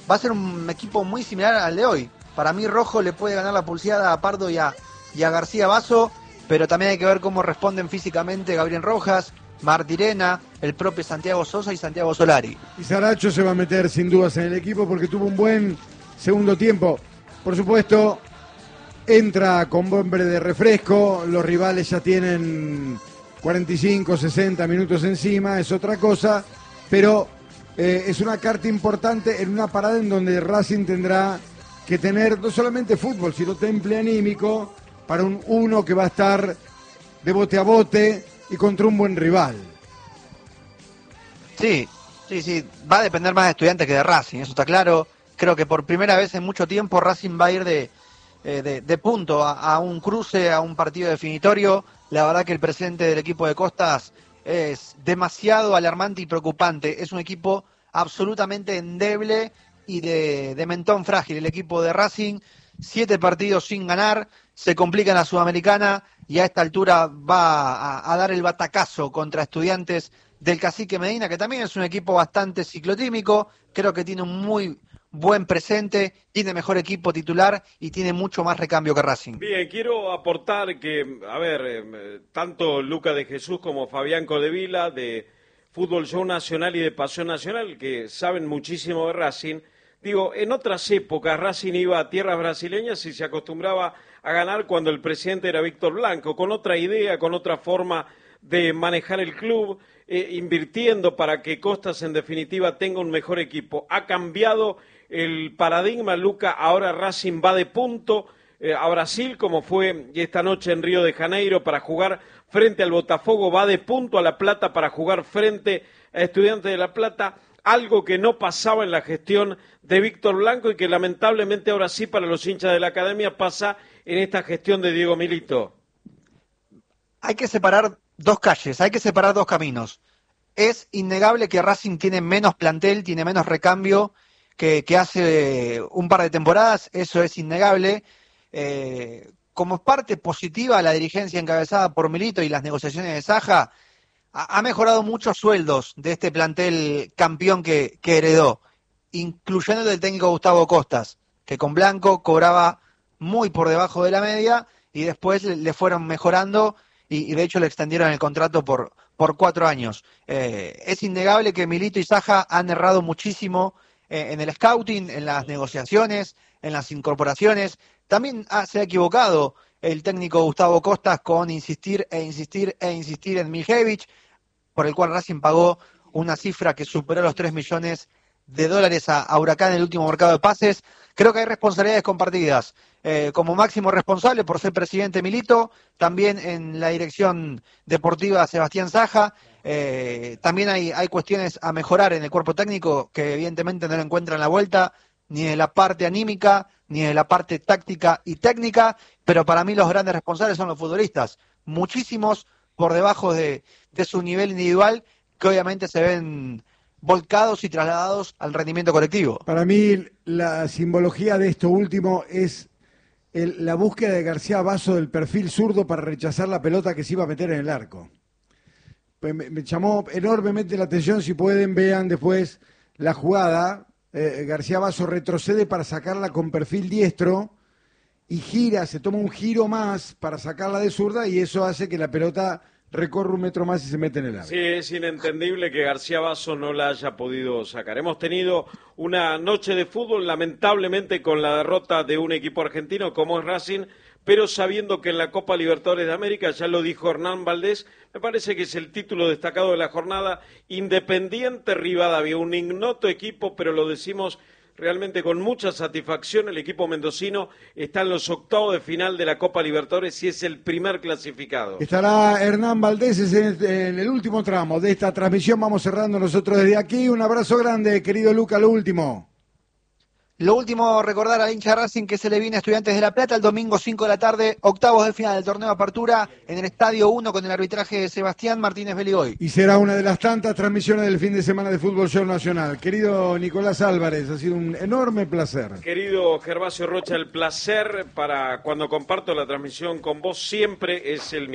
va a ser un equipo muy similar al de hoy. Para mí Rojo le puede ganar la pulseada a Pardo y a García Basso, pero también hay que ver cómo responden físicamente Gabriel Rojas, Martirena, el propio Santiago Sosa y Santiago Solari. Y Saracho se va a meter sin dudas en el equipo porque tuvo un buen segundo tiempo. Por supuesto, entra con hombre de refresco, los rivales ya tienen 45, 60 minutos encima, es otra cosa, pero es una carta importante en una parada en donde Racing tendrá que tener no solamente fútbol, sino temple anímico para un uno que va a estar de bote a bote y contra un buen rival. Sí, va a depender más de Estudiantes que de Racing, eso está claro. Creo que por primera vez en mucho tiempo Racing va a ir de punto a un cruce, a un partido definitorio. La verdad que el presente del equipo de Costas es demasiado alarmante y preocupante. Es un equipo absolutamente endeble y de mentón frágil. El equipo de Racing, 7 partidos sin ganar, se complica en la Sudamericana y a esta altura va a dar el batacazo contra Estudiantes del Cacique Medina, que también es un equipo bastante ciclotímico. Creo que tiene un muy buen presente, tiene mejor equipo titular y tiene mucho más recambio que Racing. Bien, quiero aportar que, tanto Luca de Jesús como Fabián Codevila de Fútbol Show Nacional y de Pasión Nacional, que saben muchísimo de Racing, digo, en otras épocas Racing iba a tierras brasileñas y se acostumbraba a ganar cuando el presidente era Víctor Blanco, con otra idea, con otra forma de manejar el club, invirtiendo para que Costas en definitiva tenga un mejor equipo. Ha cambiado el paradigma, Luca, ahora Racing va de punto a Brasil, como fue esta noche en Río de Janeiro para jugar frente al Botafogo, va de punto a La Plata para jugar frente a Estudiantes de La Plata, algo que no pasaba en la gestión de Víctor Blanco y que lamentablemente ahora sí para los hinchas de la academia pasa en esta gestión de Diego Milito. Hay que separar dos calles, hay que separar dos caminos. Es innegable que Racing tiene menos plantel, tiene menos recambio que hace un par de temporadas, eso es innegable. Como parte positiva, la dirigencia encabezada por Milito y las negociaciones de Saja ha mejorado muchos sueldos de este plantel campeón que heredó, incluyendo el del técnico Gustavo Costas, que con Blanco cobraba muy por debajo de la media y después le fueron mejorando y de hecho le extendieron el contrato por 4 años. Es innegable que Milito y Saja han errado muchísimo en el scouting, en las negociaciones, en las incorporaciones. También se ha equivocado el técnico Gustavo Costas con insistir en Miljevich, por el cual Racing pagó una cifra que superó los $3 millones a Huracán en el último mercado de pases. Creo que hay responsabilidades compartidas. Como máximo responsable por ser presidente Milito, también en la dirección deportiva Sebastián Saja. También hay cuestiones a mejorar en el cuerpo técnico que evidentemente no lo encuentran la vuelta, ni de la parte anímica, ni de la parte táctica y técnica, pero para mí los grandes responsables son los futbolistas, muchísimos por debajo de su nivel individual, que obviamente se ven volcados y trasladados al rendimiento colectivo. Para mí la simbología de esto último es la búsqueda de García Basso del perfil zurdo para rechazar la pelota que se iba a meter en el arco. Pues me llamó enormemente la atención, si pueden vean después la jugada. García Basso retrocede para sacarla con perfil diestro y gira, se toma un giro más para sacarla de zurda y eso hace que la pelota recorre 1 metro más y se mete en el arco. Sí, es inentendible que García Basso no la haya podido sacar. Hemos tenido una noche de fútbol, lamentablemente con la derrota de un equipo argentino como es Racing, pero sabiendo que en la Copa Libertadores de América, ya lo dijo Hernán Valdés, me parece que es el título destacado de la jornada, Independiente Rivadavia, un ignoto equipo, pero lo decimos realmente con mucha satisfacción. El equipo mendocino está en los octavos de final de la Copa Libertadores y es el primer clasificado. Estará Hernán Valdés en el último tramo de esta transmisión. Vamos cerrando nosotros desde aquí. Un abrazo grande, querido Luca, lo último. Lo último, recordar al hincha Racing que se le viene a Estudiantes de La Plata el domingo 5 de la tarde, octavos de final del torneo de apertura en el Estadio 1 con el arbitraje de Sebastián Martínez Beligoy. Y será una de las tantas transmisiones del fin de semana de Fútbol Show Nacional. Querido Nicolás Álvarez, ha sido un enorme placer. Querido Gervasio Rocha, el placer para cuando comparto la transmisión con vos siempre es el mío.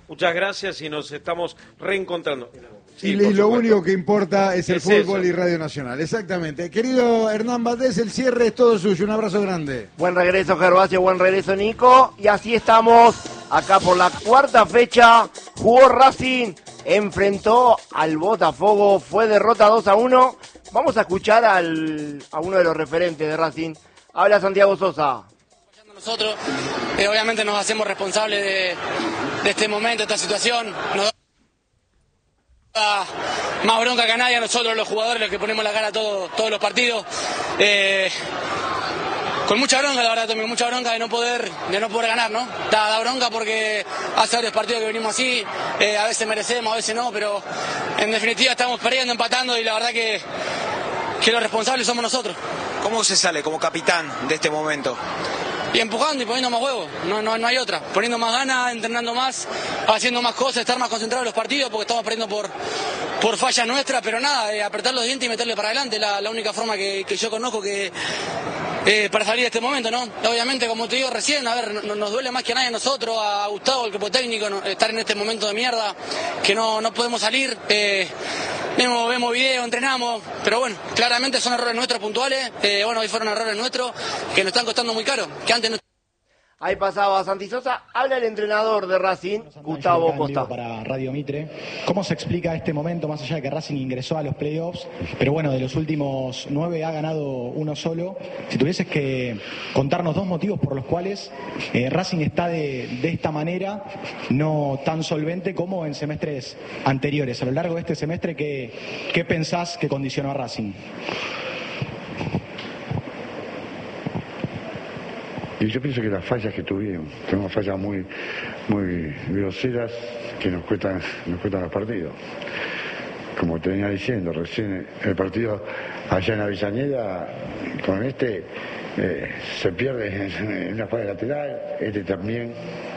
Muchas gracias y nos estamos reencontrando. Sí, y lo único que importa es el fútbol eso. Y Radio Nacional. Exactamente. Querido Hernán Valdés, el cierre es todo suyo. Un abrazo grande. Buen regreso, Gervasio. Buen regreso, Nico. Y así estamos acá por la cuarta fecha. Jugó Racing, enfrentó al Botafogo. Fue derrota 2-1. Vamos a escuchar a uno de los referentes de Racing. Habla Santiago Sosa. Nosotros, obviamente nos hacemos responsables de este momento, de esta situación. Nos da más bronca que a nadie, a nosotros los jugadores, los que ponemos la cara todos los partidos. Con mucha bronca, la verdad, Tommy, mucha bronca de no poder ganar, ¿no? Da bronca porque hace varios partidos que venimos así, a veces merecemos, a veces no, pero en definitiva estamos perdiendo, empatando y la verdad que los responsables somos nosotros. ¿Cómo se sale como capitán de este momento? Y empujando y poniendo más huevos, no hay otra. Poniendo más ganas, entrenando más, haciendo más cosas, estar más concentrados en los partidos porque estamos perdiendo por fallas nuestras, pero nada, apretar los dientes y meterle para adelante, la única forma que yo conozco para salir de este momento, ¿no? Obviamente, como te digo recién, a ver, nos duele más que a nadie a nosotros, a Gustavo, el cuerpo técnico, estar en este momento de mierda, que no podemos salir. Vemos videos, entrenamos, pero bueno, claramente son errores nuestros puntuales. Hoy fueron errores nuestros que nos están costando muy caro, que antes no... Ahí pasaba Santi Sosa, habla el entrenador de Racing, Gustavo Costa. Para Radio Mitre, ¿cómo se explica este momento, más allá de que Racing ingresó a los playoffs, pero bueno, de los últimos 9 ha ganado uno solo? Si tuvieses que contarnos 2 motivos por los cuales Racing está de esta manera, no tan solvente como en semestres anteriores. A lo largo de este semestre, ¿qué pensás que condicionó a Racing? Y yo pienso que las fallas que tenemos fallas muy groseras que nos cuestan los partidos. Como te venía diciendo recién, el partido allá en Avellaneda con se pierde en una falla lateral, también.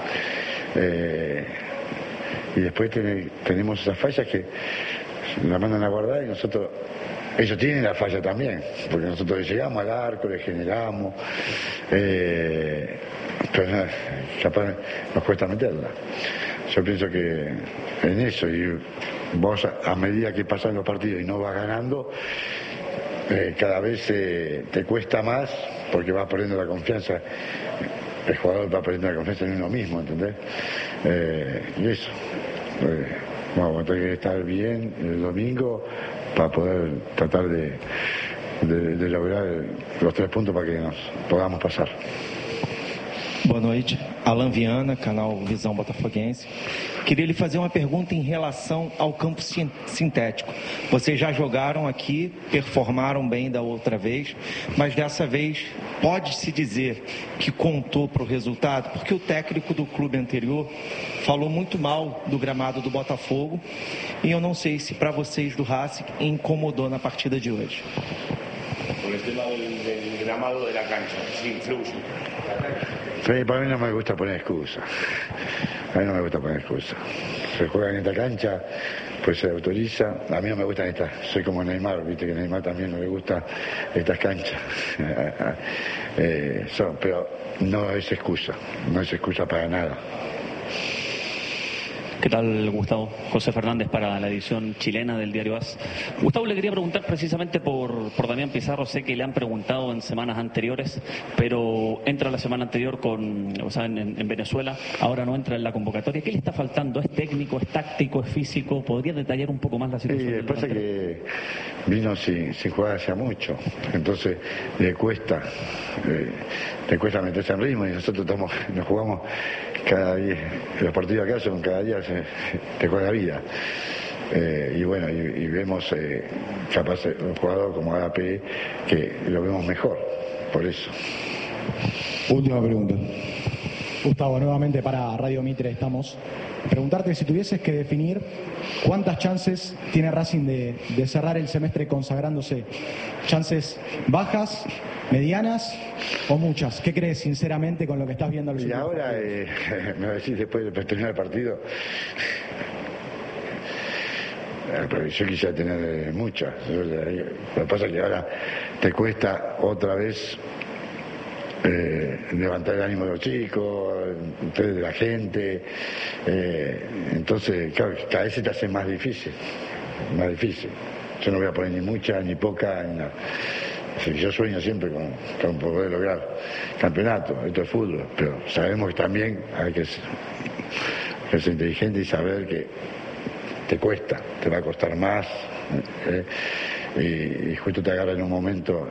Y después tenemos esas fallas que la mandan a guardar y ellos tienen la falla también, porque nosotros llegamos al arco, le generamos, pero capaz nos cuesta meterla. Yo pienso que en eso, y vos a medida que pasan los partidos y no vas ganando, cada vez te cuesta más, porque vas perdiendo la confianza, el jugador va perdiendo la confianza en uno mismo, ¿entendés? Y eso. Vamos a tener que estar bien el domingo para poder tratar de lograr los 3 puntos para que nos podamos pasar. Boa noite, Alan Viana, canal Visão Botafoguense. Queria lhe fazer uma pergunta em relação ao campo sintético. Vocês já jogaram aqui, performaram bem da outra vez, mas dessa vez pode-se dizer que contou para o resultado, porque o técnico do clube anterior falou muito mal do gramado do Botafogo e eu não sei se para vocês do Racing incomodou na partida de hoje. Por el tema del gramado de la cancha, sí, influye. Sí, para mí no me gusta poner excusa. A mí no me gusta poner excusa. Se juega en esta cancha, pues se autoriza. A mí no me gustan estas. Soy como Neymar, viste que a Neymar también no le gusta estas canchas. Pero no es excusa. No es excusa para nada. ¿Qué tal, Gustavo? José Fernández para la edición chilena del diario AS. Gustavo, le quería preguntar precisamente por Damián Pizarro. Sé que le han preguntado en semanas anteriores, pero entra la semana anterior en Venezuela, ahora no entra en la convocatoria. ¿Qué le está faltando? ¿Es técnico, es táctico, es físico? ¿Podría detallar un poco más la situación? Sí, pasa que vino sin jugar hacía mucho, entonces le cuesta meterse en ritmo y nosotros nos jugamos cada día, los partidos acá son cada día te juega la vida. Y bueno, y vemos capaz un jugador como Agape que lo vemos mejor, por eso. Última pregunta. Gustavo, nuevamente para Radio Mitre estamos. Preguntarte si tuvieses que definir cuántas chances tiene Racing de cerrar el semestre consagrándose. ¿Chances bajas, medianas o muchas? ¿Qué crees sinceramente con lo que estás viendo al Y ahora, me decís después de terminar el partido, pero yo quisiera tener muchas. Lo que pasa es que ahora te cuesta otra vez levantar el ánimo de los chicos, ustedes de la gente, entonces claro, cada vez se te hace más difícil. Yo no voy a poner ni mucha ni poca en la... Yo sueño siempre con poder lograr campeonato, esto es fútbol, pero sabemos que también hay que ser inteligente y saber que te cuesta, te va a costar más, y justo te agarra en un momento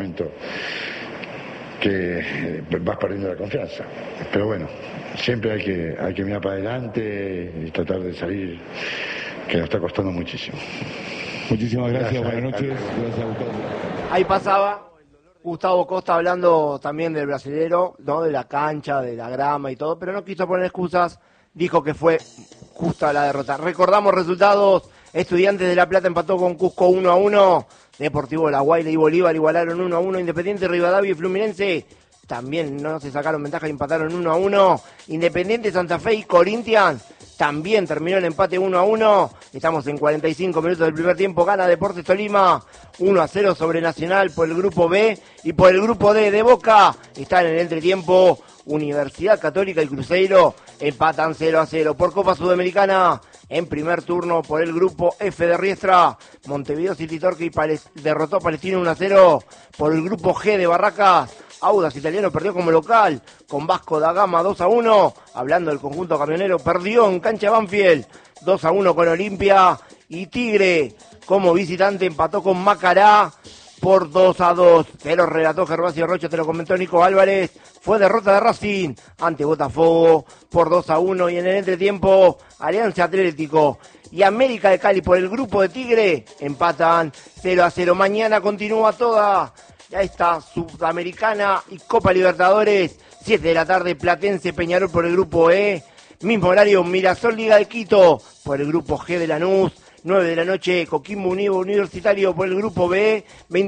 que vas perdiendo la confianza. Pero bueno, siempre hay que mirar para adelante y tratar de salir, que nos está costando muchísimo. Muchísimas gracias, buenas noches. Gracias, Gustavo. Ahí pasaba Gustavo Costa hablando también del brasilero, ¿no? De la cancha, de la grama y todo, pero no quiso poner excusas, dijo que fue justa la derrota. Recordamos resultados: Estudiantes de La Plata empató con Cusco 1-1, Deportivo La Guaira y Bolívar igualaron 1-1, Independiente, Rivadavia y Fluminense también no se sacaron ventaja y empataron 1-1, Independiente, Santa Fe y Corinthians también terminó el empate 1-1. Estamos en 45 minutos del primer tiempo. Gana Deportes Tolima 1-0 sobre Nacional por el grupo B, y por el grupo D de Boca están en el entretiempo Universidad Católica y Cruzeiro empatan 0-0. Por Copa Sudamericana, en primer turno por el grupo F de Riestra, Montevideo City Torque derrotó a Palestino 1-0. Por el grupo G de Barracas, Audax Italiano perdió como local con Vasco da Gama 2-1. Hablando del conjunto camionero, perdió en cancha Banfield 2-1 con Olimpia, y Tigre como visitante empató con Macará por 2-2. Te lo relató Gervasio Rocha, te lo comentó Nico Álvarez. Fue derrota de Racing ante Botafogo por 2-1. Y en el entretiempo, Alianza Atlético y América de Cali por el grupo de Tigre empatan 0-0. Mañana continúa toda esta Sudamericana y Copa Libertadores. 7 de la tarde, Platense Peñarol por el grupo E. Mismo horario, Mirasol Liga de Quito por el grupo G de Lanús. 9 de la noche, Coquimbo Unido Universitario por el grupo B.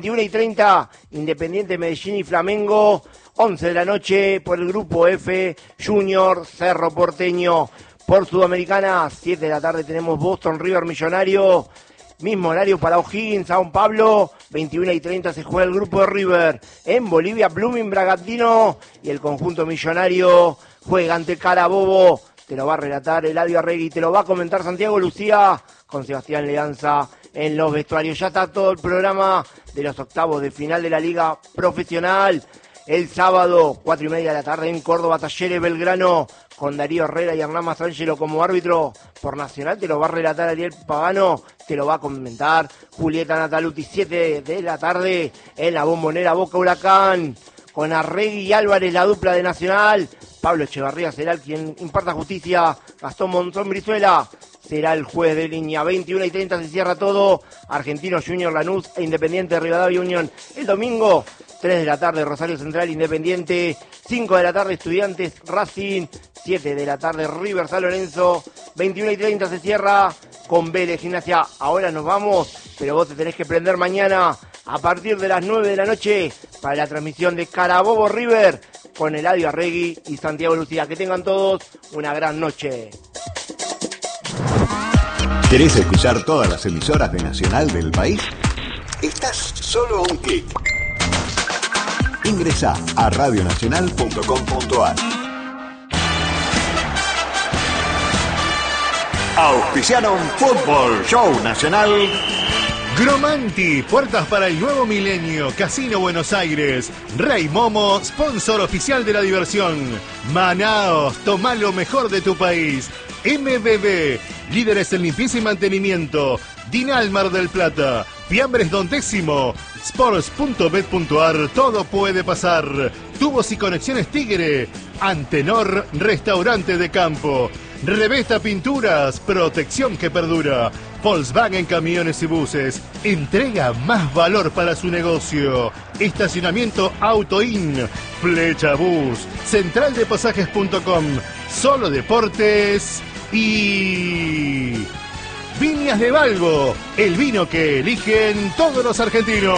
21:30, Independiente Medellín y Flamengo. 11 de la noche por el grupo F, Junior Cerro Porteño. Por Sudamericana, 7 de la tarde tenemos Boston River Millonario. Mismo horario para O'Higgins, Sao Pablo. 21:30 se juega el grupo de River. En Bolivia, Blooming Bragantino y el conjunto millonario juega ante Carabobo. Te lo va a relatar Eladio Arregui, te lo va a comentar Santiago Lucía con Sebastián Leanza en los vestuarios. Ya está todo el programa de los octavos de final de la Liga Profesional. El sábado, 4:30 de la tarde en Córdoba, Talleres Belgrano, con Darío Herrera y Hernán Mastrangelo como árbitro. Por Nacional te lo va a relatar Ariel Pagano, te lo va a comentar Julieta Nataluti. 7 de la tarde en la Bombonera, Boca Huracán, con Arregui y Álvarez, la dupla de Nacional. Pablo Echevarría será el quien imparta justicia. Gastón Monzón Brizuela será el juez de línea. 21:30 se cierra todo. Argentino Junior Lanús e Independiente Rivadavia Unión. El domingo, 3 de la tarde, Rosario Central Independiente. 5 de la tarde, Estudiantes Racing. 7 de la tarde, River San Lorenzo. 21:30 se cierra con Vélez Gimnasia. Ahora nos vamos, pero vos te tenés que prender mañana a partir de las 9 de la noche para la transmisión de Carabobo River con Eladio Arregui y Santiago Lucía. Que tengan todos una gran noche. ¿Querés escuchar todas las emisoras de Nacional del país? Estás solo a un clic. Ingresá a radionacional.com.ar. Auspiciaron Fútbol Show Nacional. Gromanti, puertas para el nuevo milenio, Casino Buenos Aires. Rey Momo, sponsor oficial de la diversión. Manaos, toma lo mejor de tu país. MBB, líderes en limpieza y mantenimiento. Dinal Mar del Plata, Fiambres Don Décimo. Sports.bet.ar, todo puede pasar. Tubos y conexiones Tigre. Antenor, restaurante de campo. Revesta Pinturas, protección que perdura. Volkswagen Camiones y Buses, entrega más valor para su negocio. Estacionamiento Autoin, Flecha Bus, centraldepasajes.com, Solo Deportes y Viñas de Valgo, el vino que eligen todos los argentinos.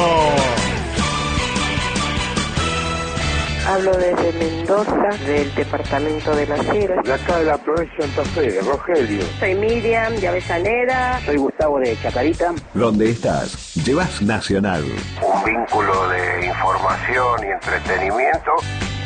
Hablo desde Mendoza, del departamento de Las Heras. De acá de la provincia de Santa Fe, de Rogelio. Soy Miriam, de Avellaneda. Soy Gustavo de Chacarita. Donde estás, llevas Nacional. Un vínculo de información y entretenimiento.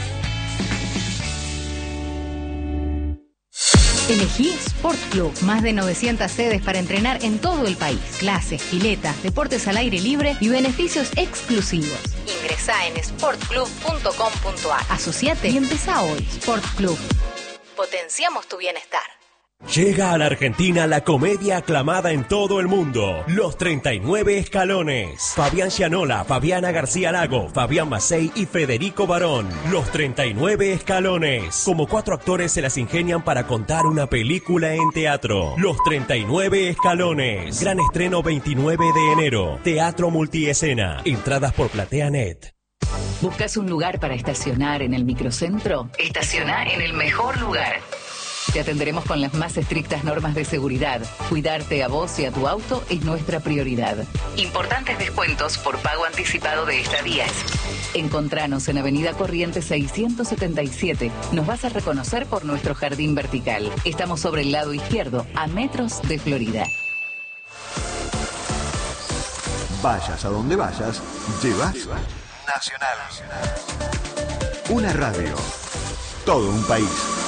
Elegí Sport Club. Más de 900 sedes para entrenar en todo el país. Clases, piletas, deportes al aire libre y beneficios exclusivos. Ingresá en sportclub.com.ar. Asociate y empezá hoy. Sport Club. Potenciamos tu bienestar. Llega a la Argentina la comedia aclamada en todo el mundo, Los 39 Escalones. Fabián Gianola, Fabiana García Lago, Fabián Macei y Federico Barón. Los 39 Escalones. Como 4 actores se las ingenian para contar una película en teatro. Los 39 Escalones. Gran estreno 29 de enero. Teatro multiescena. Entradas por PlateaNet. ¿Buscas un lugar para estacionar en el microcentro? Estaciona en el mejor lugar. Te atenderemos con las más estrictas normas de seguridad. Cuidarte a vos y a tu auto es nuestra prioridad. Importantes descuentos por pago anticipado de estadías. Encontranos en Avenida Corrientes 677. Nos vas a reconocer por nuestro jardín vertical. Estamos sobre el lado izquierdo, a metros de Florida. Vayas a donde vayas, llevas Nacional. Una radio. Todo un país.